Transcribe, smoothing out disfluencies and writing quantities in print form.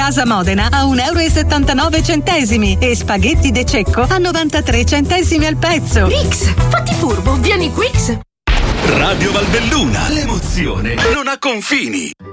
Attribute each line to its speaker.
Speaker 1: Casa Modena a 1,79 € e spaghetti De Cecco a 93 centesimi al pezzo.
Speaker 2: Quix, fatti furbo, vieni Quix.
Speaker 3: Radio Valbelluna, l'emozione non ha confini.